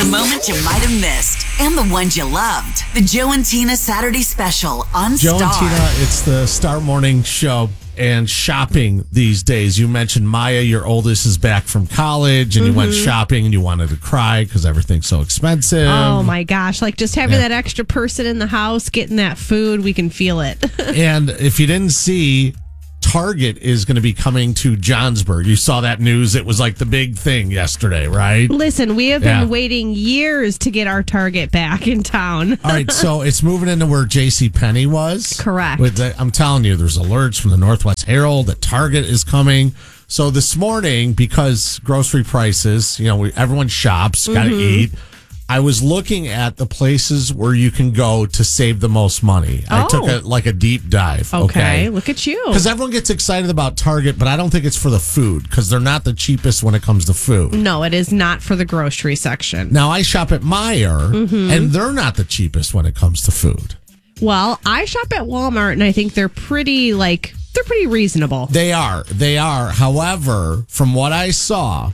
moment you might have missed and the ones you loved. The Joe and Tina Saturday Special on Joe Star. and Tina, it's the Star Morning Show and shopping these days. You mentioned Maya, your oldest, is back from college, and you went shopping and you wanted to cry because everything's so expensive. Oh my gosh. Like just having that extra person in the house, getting that food, we can feel it. And if you didn't see, Target is going to be coming to Johnsburg. You saw that news. It was like the big thing yesterday, right? Listen, we have been waiting years to get our Target back in town. All right, so it's moving into where JCPenney was. Correct. I'm telling you, there's alerts from the Northwest Herald that Target is coming. So this morning, because grocery prices, everyone shops, got to eat. I was looking at the places where you can go to save the most money. I took a deep dive. Okay, look at you. Because everyone gets excited about Target, but I don't think it's for the food because they're not the cheapest when it comes to food. No, it is not for the grocery section. Now, I shop at Meijer, and they're not the cheapest when it comes to food. Well, I shop at Walmart, and I think they're pretty reasonable. They are. However, from what I saw,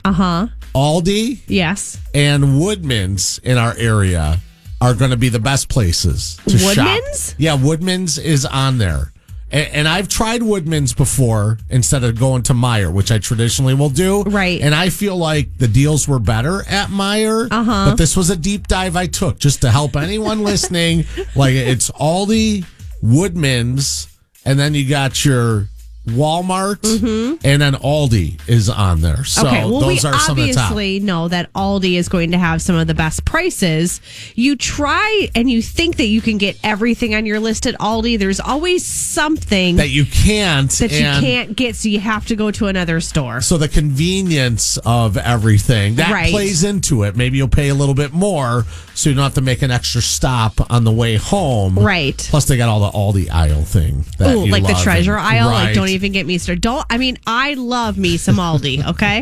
Aldi, yes, and Woodman's in our area are going to be the best places to shop. Woodman's? Yeah, Woodman's is on there. And I've tried Woodman's before instead of going to Meijer, which I traditionally will do. Right. And I feel like the deals were better at Meijer. But this was a deep dive I took just to help anyone listening. Like, it's Aldi, Woodman's, and then you got your Walmart, and then Aldi is on there. So those are some of the top. We obviously know that Aldi is going to have some of the best prices. You try and you think that you can get everything on your list at Aldi. There's always something that you can't get, so you have to go to another store. So the convenience of everything, that plays into it. Maybe you'll pay a little bit more so you don't have to make an extra stop on the way home. Right. Plus they got all the Aldi aisle thing. Like the treasure aisle. Right. Like, don't even get me started. I love me some Aldi, okay?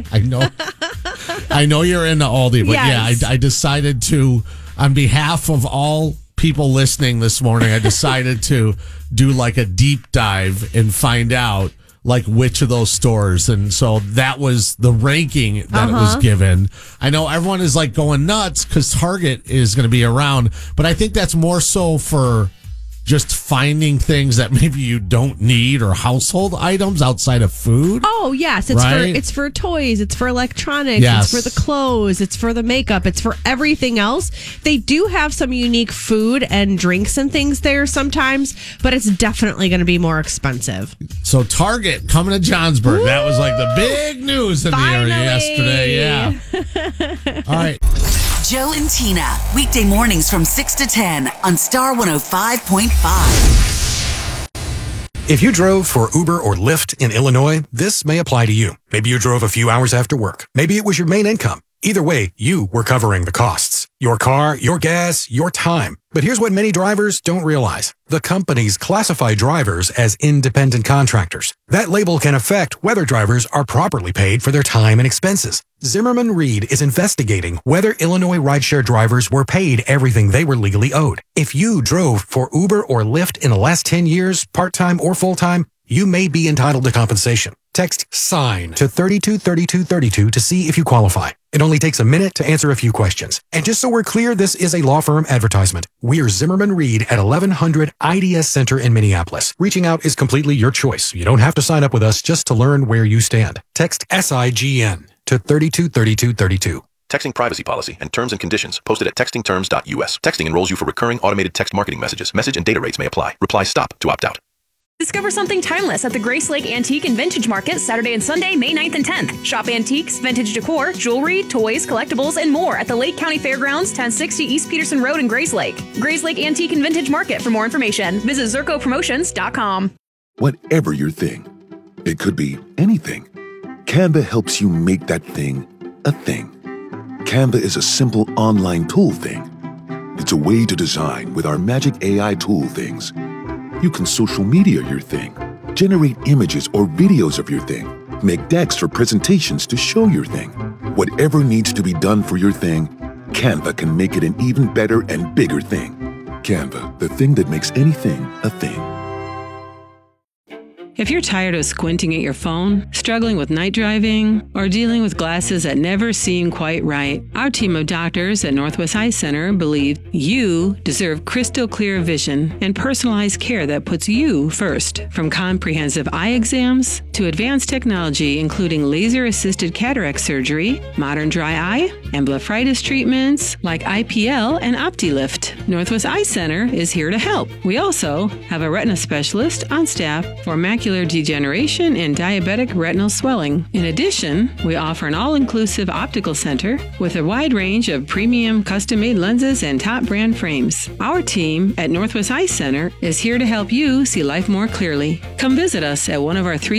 I know you're into Aldi, but yes. I decided to, on behalf of all people listening this morning, I decided to do like a deep dive and find out like which of those stores. And so that was the ranking that it was given. I know everyone is like going nuts because Target is going to be around, but I think that's more so for just finding things that maybe you don't need or household items outside of food. Oh, yes. It's for toys. It's for electronics. Yes. It's for the clothes. It's for the makeup. It's for everything else. They do have some unique food and drinks and things there sometimes, but it's definitely going to be more expensive. So Target coming to Johnsburg. Woo! That was like the big news in the area yesterday. Yeah. All right. Joe and Tina, weekday mornings from 6 to 10 on Star 105.5. If you drove for Uber or Lyft in Illinois, this may apply to you. Maybe you drove a few hours after work. Maybe it was your main income. Either way, you were covering the costs. Your car, your gas, your time. But here's what many drivers don't realize. The companies classify drivers as independent contractors. That label can affect whether drivers are properly paid for their time and expenses. Zimmerman Reed is investigating whether Illinois rideshare drivers were paid everything they were legally owed. If you drove for Uber or Lyft in the last 10 years, part-time or full-time, you may be entitled to compensation. Text SIGN to 323232 to see if you qualify. It only takes a minute to answer a few questions. And just so we're clear, this is a law firm advertisement. We're Zimmerman Reed at 1100 IDS Center in Minneapolis. Reaching out is completely your choice. You don't have to sign up with us just to learn where you stand. Text SIGN to 323232. Texting privacy policy and terms and conditions posted at textingterms.us. Texting enrolls you for recurring automated text marketing messages. Message and data rates may apply. Reply STOP to opt out. Discover something timeless at the Grace Lake Antique and Vintage Market Saturday and Sunday, May 9th and 10th. Shop antiques, vintage decor, jewelry, toys, collectibles, and more at the Lake County Fairgrounds, 1060 East Peterson Road in Grace Lake. Grace Lake Antique and Vintage Market. For more information, visit ZircoPromotions.com. Whatever your thing, it could be anything. Canva helps you make that thing a thing. Canva is a simple online tool thing. It's a way to design with our magic AI tool things. You can social media your thing, generate images or videos of your thing, make decks or presentations to show your thing. Whatever needs to be done for your thing, Canva can make it an even better and bigger thing. Canva, the thing that makes anything a thing. If you're tired of squinting at your phone, struggling with night driving, or dealing with glasses that never seem quite right, our team of doctors at Northwest Eye Center believe you deserve crystal clear vision and personalized care that puts you first. From comprehensive eye exams to advanced technology including laser-assisted cataract surgery, modern dry eye, and blepharitis treatments like IPL and OptiLift, Northwest Eye Center is here to help. We also have a retina specialist on staff for macular degeneration and diabetic retinal swelling. In addition, we offer an all-inclusive optical center with a wide range of premium custom-made lenses and top brand frames. Our team at Northwest Eye Center is here to help you see life more clearly. Come visit us at one of our 3